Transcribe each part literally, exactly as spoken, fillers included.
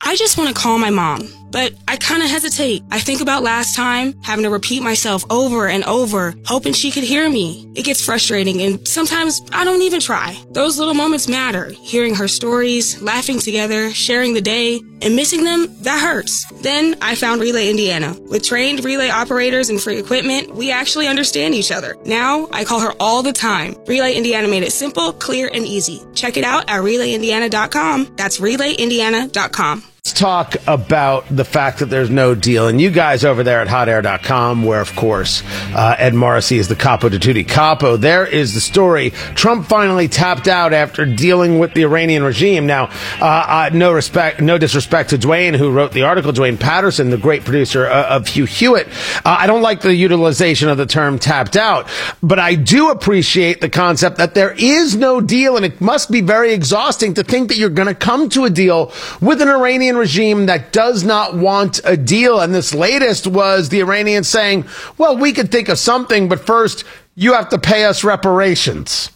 I just want to call my mom, but I kind of hesitate. I think about last time, having to repeat myself over and over, hoping she could hear me. It gets frustrating, and sometimes I don't even try. Those little moments matter. Hearing her stories, laughing together, sharing the day, and missing them, that hurts. Then I found Relay Indiana. With trained relay operators and free equipment, we actually understand each other. Now, I call her all the time. Relay Indiana made it simple, clear, and easy. Check it out at relay indiana dot com. That's relay indiana dot com. Let's talk about the fact that there's no deal. And you guys over there at hot air dot com, where, of course, uh, Ed Morrissey is the capo di tutti capo, there is the story. Trump finally tapped out after dealing with the Iranian regime. Now, uh, uh, no respect, no disrespect to Dwayne, who wrote the article, Dwayne Patterson, the great producer uh, of Hugh Hewitt. Uh, I don't like the utilization of the term tapped out, but I do appreciate the concept that there is no deal, and it must be very exhausting to think that you're going to come to a deal with an Iranian regime that does not want a deal. And this latest was the Iranians saying, well, we could think of something, but first you have to pay us reparations.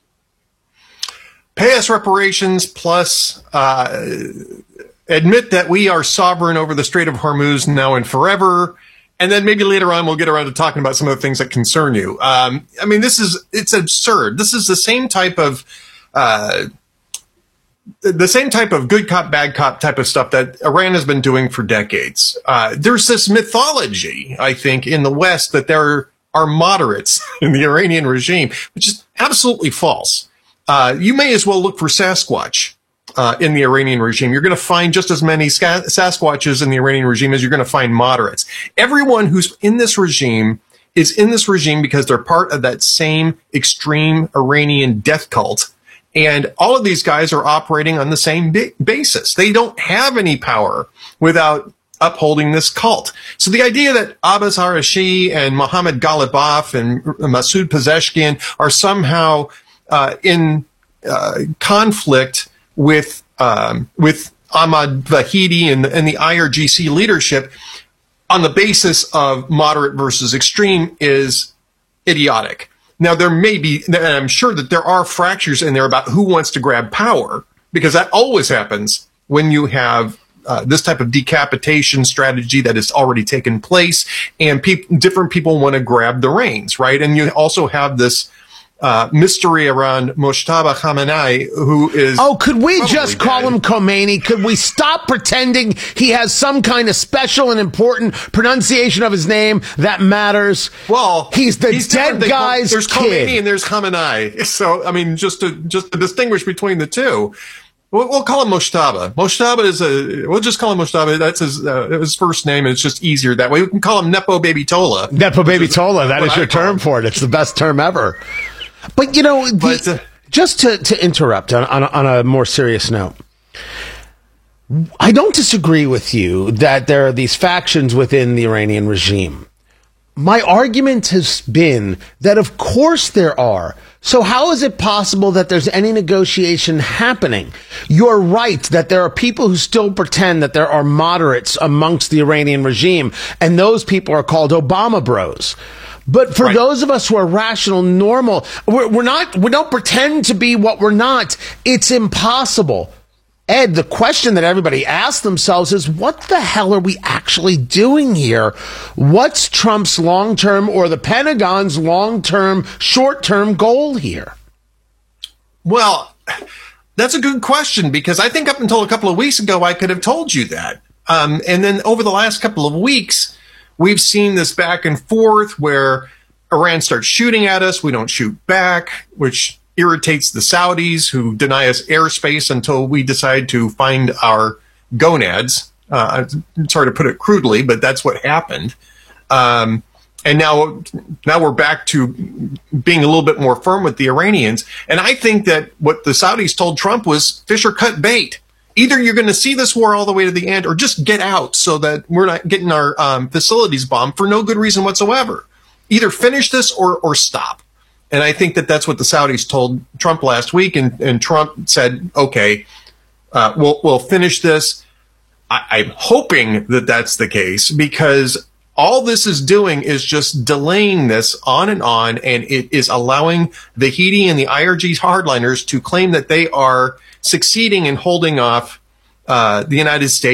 Pay us reparations plus uh, admit that we are sovereign over the Strait of Hormuz now and forever. And then maybe later on we'll get around to talking about some of the things that concern you. Um, I mean, this is, it's absurd. This is the same type of uh the same type of good cop, bad cop type of stuff that Iran has been doing for decades. Uh, there's this mythology, I think, in the West that there are moderates in the Iranian regime, which is absolutely false. Uh, you may as well look for Sasquatch uh, in the Iranian regime. You're going to find just as many Sasquatches in the Iranian regime as you're going to find moderates. Everyone who's in this regime is in this regime because they're part of that same extreme Iranian death cult. And all of these guys are operating on the same basis. They don't have any power without upholding this cult. So the idea that Abbas Arashi and Mohammad Ghalibaf and Masoud Pezeshkian are somehow uh, in uh, conflict with um, with Ahmad Vahidi and, and the I R G C leadership on the basis of moderate versus extreme is idiotic. Now, there may be, and I'm sure that there are fractures in there about who wants to grab power, because that always happens when you have uh, this type of decapitation strategy that has already taken place, and pe- different people want to grab the reins, right? And you also have this uh, mystery around Mojtaba Khamenei, who is... Oh, could we just call dead. him Khomeini? Could we stop pretending he has some kind of special and important pronunciation of his name that matters? Well, he's the he's dead guy's There's kid. Khomeini and there's Khamenei. So, I mean, just to just to distinguish between the two, we'll, we'll call him Mojtaba. Mojtaba is a... We'll just call him Mojtaba. That's his uh, his first name, and it's just easier that way. We can call him Nepo Baby Tola. Nepo Baby Tola. That is your term for it. It's the best term ever. But, you know, the, but, uh, just to, to interrupt on, on, on a more serious note, I don't disagree with you that there are these factions within the Iranian regime. My argument has been that, of course, there are. So how is it possible that there's any negotiation happening? You're right that there are people who still pretend that there are moderates amongst the Iranian regime, and those people are called Obama bros. But for right. those of us who are rational, normal, we're, we're not, we don't pretend to be what we're not. It's impossible. Ed, the question that everybody asks themselves is, what the hell are we actually doing here? What's Trump's long-term or the Pentagon's long-term, short-term goal here? Well, that's a good question, because I think up until a couple of weeks ago, I could have told you that. Um, and then over the last couple of weeks, we've seen this back and forth where Iran starts shooting at us. We don't shoot back, which irritates the Saudis, who deny us airspace until we decide to find our gonads. Uh, I'm sorry to put it crudely, but that's what happened. Um, and now, now we're back to being a little bit more firm with the Iranians. And I think that what the Saudis told Trump was fish or cut bait. Either you're going to see this war all the way to the end, or just get out so that we're not getting our um, facilities bombed for no good reason whatsoever. Either finish this or, or stop. And I think that that's what the Saudis told Trump last week, and, and Trump said, okay, uh, we'll, we'll finish this. I, I'm hoping that that's the case, because all this is doing is just delaying this on and on, and it is allowing the Houthi and the I R G hardliners to claim that they are succeeding in holding off uh, the United States